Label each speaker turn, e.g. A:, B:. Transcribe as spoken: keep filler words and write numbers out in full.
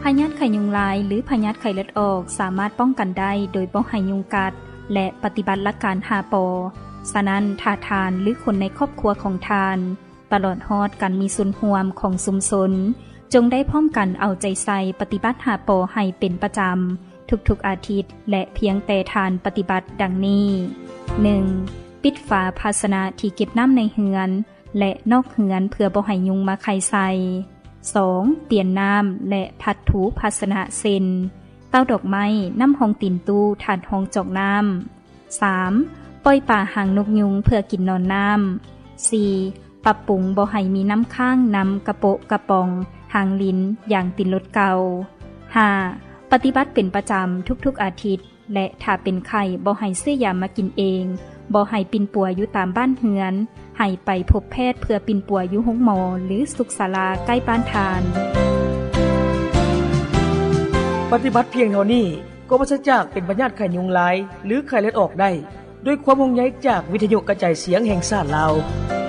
A: พยาธิไข้ยุงลายหรือพยาธิไข้เลือดออกสามารถป้องกันได้โดยบ่ให้ยุงกัดและปฏิบัติหลักการห้าปอฉะนั้นถ้าทานหรือคนในครอบครัวของทานตลอดฮอดการมีส่วนร่วมของชุมชนจงได้พร้อมกันเอาใจใส่ปฏิบัติห้าปอให้เป็นประจำทุกๆอาทิตย์และเพียงแต่ทานปฏิบัติดังนี้ หนึ่ง. ปิดฝาภาชนะที่เก็บน้ำในเฮือนและนอกเฮือนเพื่อบ่ให้ยุงมาไข่ใส่ สอง. เปลี่ยนน้ำและพัดถูภาชนะเช่นเต้าดอกไม้น้ำห้องตีนตู้ถาดห้องจอกน้ำ สาม. ปล่อยป่าหางนกยุงเพื่อกินนอนน้ำ สี่. ปรับปรุงบ่ให้มีน้ำข้างน้ำกระโปะกระป๋องหางลิ้นอย่างติดรถเก่า ห้า. ปฏิบัติเป็นประจำทุกๆอาทิตย์และถ้าเป็นไข้บ่ให้ซื้อยามากินเองบ่ให้ปิ่นปัวอยู่ตามบ้านเฮือนให้ไปพบแพทย์เพื่อปิ่นปัวอยู่โรงหมอหรือสุขศาลาใกล้บ้านทาน
B: ปฏิบัติเพียงเท่านี้ก็ปราศจากเป็นพยาธิไข้ยุงลายหรือไข้เลือดออกได้ด้วยความห่วงใยจากวิทยุกระจายเสียงแห่งชาติลาว